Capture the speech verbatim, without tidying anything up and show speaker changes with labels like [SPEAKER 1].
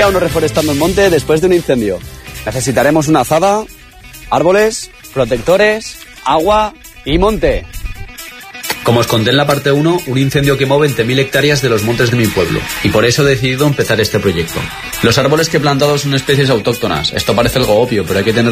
[SPEAKER 1] día uno reforestando el monte después de un incendio. Necesitaremos una azada, árboles, protectores, agua y monte.
[SPEAKER 2] Como os conté en la parte uno, un incendio quemó veinte mil hectáreas de los montes de mi pueblo, y por eso he decidido empezar este proyecto. Los árboles que he plantado son especies autóctonas. Esto parece algo obvio, pero hay que tener